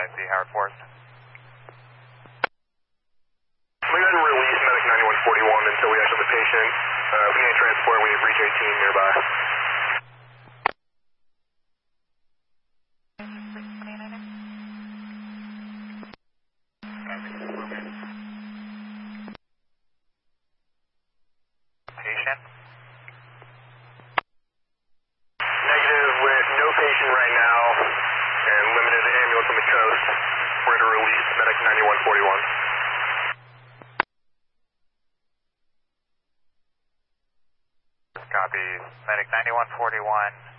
LIC, Howard Forest. We got to release Medic 9141 until we actually have the patient. If we need transport, we have Reach 18 nearby. Patient? Negative, with no patient right now and limited ambulance on the coast. We're going to release Medic 9141. Copy. Medic 9141.